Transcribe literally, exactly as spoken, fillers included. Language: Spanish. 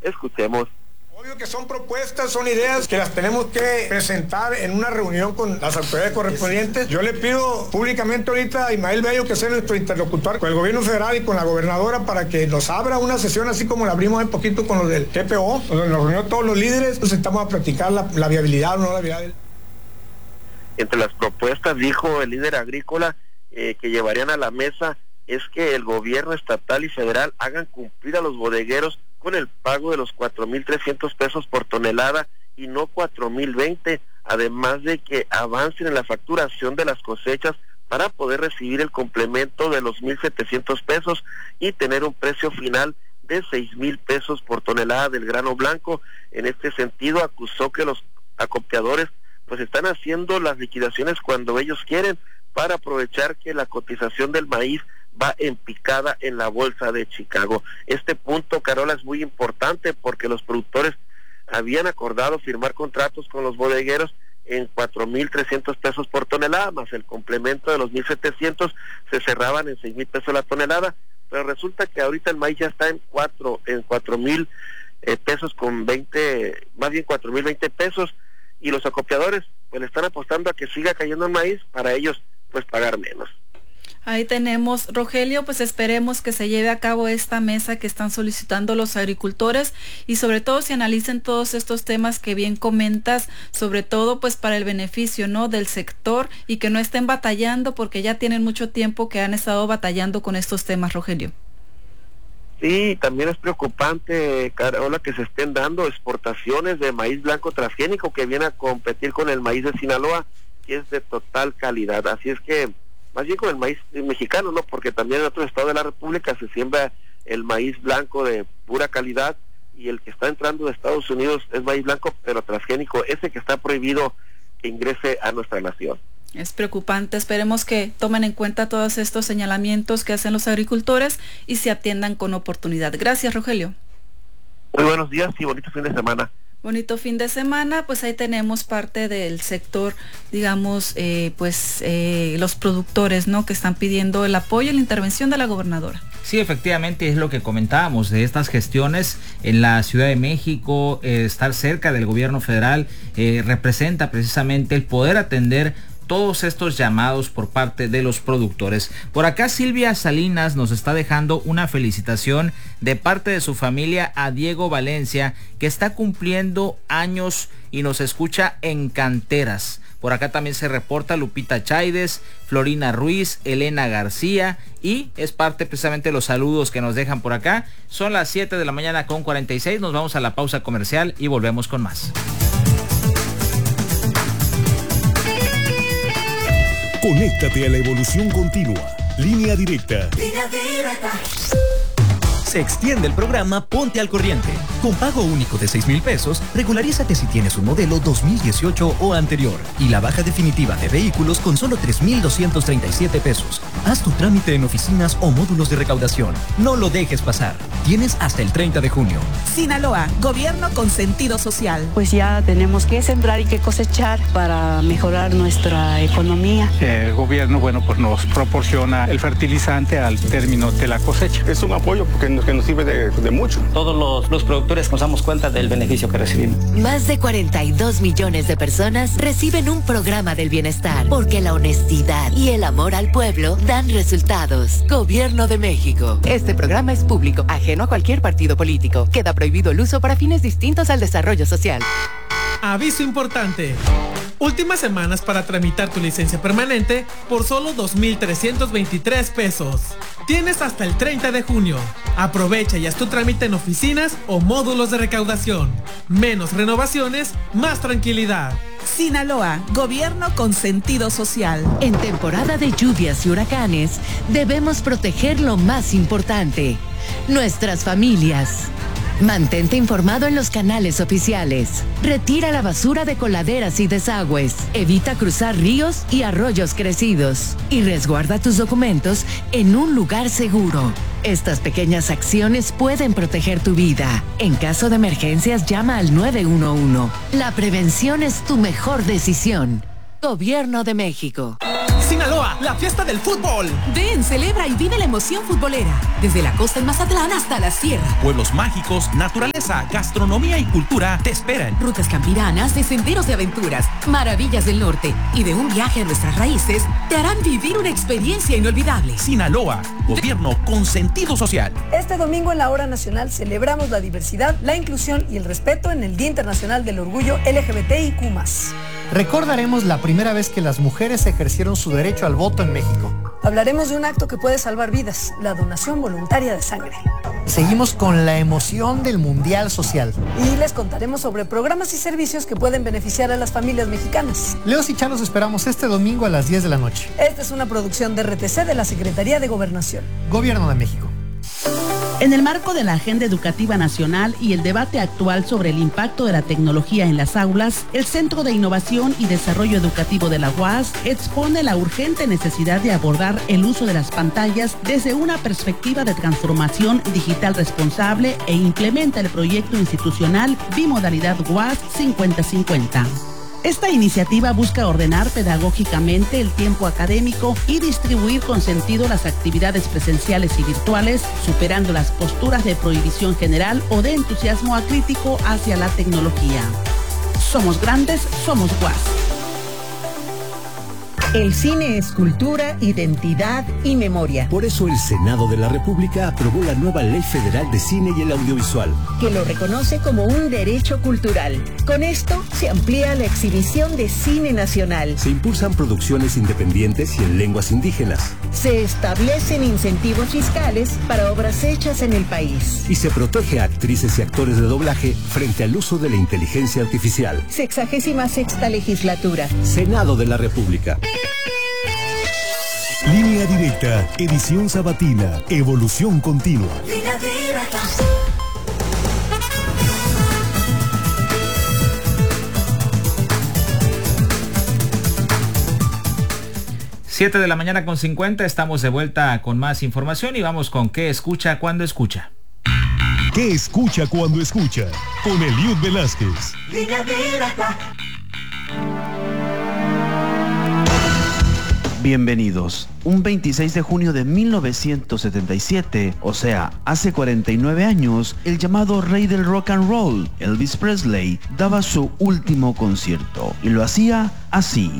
Escuchemos. Obvio que son propuestas, son ideas que las tenemos que presentar en una reunión con las autoridades correspondientes. Yo le pido públicamente ahorita a Ismael Bello, que sea nuestro interlocutor con el gobierno federal y con la gobernadora, para que nos abra una sesión así como la abrimos un poquito con los del T P O, donde nos reunió todos los líderes. Entonces estamos a platicar la, la viabilidad o no la viabilidad. Entre las propuestas, dijo el líder agrícola, eh, que llevarían a la mesa es que el gobierno estatal y federal hagan cumplir a los bodegueros con el pago de los cuatro mil trescientos pesos por tonelada y no cuatro mil veinte, además de que avancen en la facturación de las cosechas para poder recibir el complemento de los mil setecientos pesos y tener un precio final de seis mil pesos por tonelada del grano blanco. En este sentido, acusó que los acopiadores pues están haciendo las liquidaciones cuando ellos quieren para aprovechar que la cotización del maíz va en picada en la bolsa de Chicago. Este punto, Carola, es muy importante porque los productores habían acordado firmar contratos con los bodegueros en cuatro mil trescientos pesos por tonelada, más el complemento de los mil setecientos, se cerraban en seis mil pesos la tonelada, pero resulta que ahorita el maíz ya está en cuatro en cuatro mil eh, pesos con veinte, más bien cuatro mil veinte pesos, y los acopiadores pues le están apostando a que siga cayendo el maíz para ellos pues pagar menos. Ahí tenemos, Rogelio, pues esperemos que se lleve a cabo esta mesa que están solicitando los agricultores y sobre todo se analicen todos estos temas que bien comentas, sobre todo pues para el beneficio, ¿no?, del sector, y que no estén batallando porque ya tienen mucho tiempo que han estado batallando con estos temas, Rogelio. Sí, también es preocupante, Carola, que se estén dando exportaciones de maíz blanco transgénico que viene a competir con el maíz de Sinaloa, que es de total calidad. Así es que más bien con el maíz mexicano, ¿no? Porque también en otros estados de la República se siembra el maíz blanco de pura calidad y el que está entrando de Estados Unidos es maíz blanco, pero transgénico, ese que está prohibido que ingrese a nuestra nación. Es preocupante, esperemos que tomen en cuenta todos estos señalamientos que hacen los agricultores y se atiendan con oportunidad. Gracias, Rogelio. Muy buenos días y bonito fin de semana. Bonito fin de semana, pues ahí tenemos parte del sector, digamos, eh, pues eh, los productores, ¿no?, que están pidiendo el apoyo y la intervención de la gobernadora. Sí, efectivamente es lo que comentábamos de estas gestiones en la Ciudad de México, eh, estar cerca del gobierno federal eh, representa precisamente el poder atender todos estos llamados por parte de los productores. Por acá Silvia Salinas nos está dejando una felicitación de parte de su familia a Diego Valencia, que está cumpliendo años y nos escucha en Canteras. Por acá también se reporta Lupita Chaides, Florina Ruiz, Elena García, y es parte precisamente de los saludos que nos dejan por acá. Son las siete de la mañana con cuarenta y seis, nos vamos a la pausa comercial y volvemos con más. Conéctate a la evolución continua. Línea directa. Línea directa. Se extiende el programa Ponte al Corriente. Con pago único de seis mil pesos, regularízate si tienes un modelo dos mil dieciocho o anterior. Y la baja definitiva de vehículos con solo tres mil doscientos treinta y siete pesos. Haz tu trámite en oficinas o módulos de recaudación. No lo dejes pasar. Tienes hasta el treinta de junio. Sinaloa, gobierno con sentido social. Pues ya tenemos que sembrar y que cosechar para mejorar nuestra economía. El gobierno, bueno, pues nos proporciona el fertilizante al término de la cosecha. Es un apoyo porque nos que nos sirve de, de mucho. Todos los, los productores nos damos cuenta del beneficio que recibimos. Más de cuarenta y dos millones de personas reciben un programa del bienestar, porque la honestidad y el amor al pueblo dan resultados. Gobierno de México. Este programa es público, ajeno a cualquier partido político. Queda prohibido el uso para fines distintos al desarrollo social. Aviso importante. Últimas semanas para tramitar tu licencia permanente por solo dos mil trescientos veintitrés pesos. Tienes hasta el treinta de junio. Aprovecha y haz tu trámite en oficinas o módulos de recaudación. Menos renovaciones, más tranquilidad. Sinaloa, gobierno con sentido social. En temporada de lluvias y huracanes, debemos proteger lo más importante: nuestras familias. Mantente informado en los canales oficiales. Retira la basura de coladeras y desagües. Evita cruzar ríos y arroyos crecidos. Y resguarda tus documentos en un lugar seguro. Estas pequeñas acciones pueden proteger tu vida. En caso de emergencias, llama al nueve uno uno. La prevención es tu mejor decisión. Gobierno de México. Sinaloa, Sinaloa, la fiesta del fútbol. Ven, celebra y vive la emoción futbolera. Desde la costa en Mazatlán hasta la sierra. Pueblos mágicos, naturaleza, gastronomía y cultura te esperan. Rutas campiranas de senderos de aventuras, maravillas del norte y de un viaje a nuestras raíces te harán vivir una experiencia inolvidable. Sinaloa, gobierno con sentido social. Este domingo en la Hora Nacional celebramos la diversidad, la inclusión y el respeto en el Día Internacional del Orgullo L G B T I Q más. Recordaremos la primera vez que las mujeres ejercieron su derecho al voto en México. Hablaremos de un acto que puede salvar vidas, la donación voluntaria de sangre. Seguimos con la emoción del Mundial Social. Y les contaremos sobre programas y servicios que pueden beneficiar a las familias mexicanas. Leos y Chá los esperamos este domingo a las diez de la noche. Esta es una producción de R T C de la Secretaría de Gobernación. Gobierno de México. En el marco de la Agenda Educativa Nacional y el debate actual sobre el impacto de la tecnología en las aulas, el Centro de Innovación y Desarrollo Educativo de la U A S expone la urgente necesidad de abordar el uso de las pantallas desde una perspectiva de transformación digital responsable e implementa el proyecto institucional Bimodalidad U A S cincuenta cincuenta. Esta iniciativa busca ordenar pedagógicamente el tiempo académico y distribuir con sentido las actividades presenciales y virtuales, superando las posturas de prohibición general o de entusiasmo acrítico hacia la tecnología. Somos grandes, somos U A S. El cine es cultura, identidad y memoria. Por eso el Senado de la República aprobó la nueva Ley Federal de Cine y el Audiovisual, que lo reconoce como un derecho cultural. Con esto se amplía la exhibición de cine nacional. Se impulsan producciones independientes y en lenguas indígenas. Se establecen incentivos fiscales para obras hechas en el país. Y se protege a actrices y actores de doblaje frente al uso de la inteligencia artificial. Sexagésima sexta legislatura. Senado de la República. Línea Directa, edición sabatina, evolución continua. Línea Directa. siete de la mañana con cincuenta, estamos de vuelta con más información y vamos con ¿Qué escucha cuando escucha? ¿Qué escucha cuando escucha? Con Eliud Velázquez. Línea Directa. Bienvenidos. Un veintiséis de junio de mil novecientos setenta y siete, o sea, hace cuarenta y nueve años, el llamado rey del rock and roll, Elvis Presley, daba su último concierto y lo hacía así.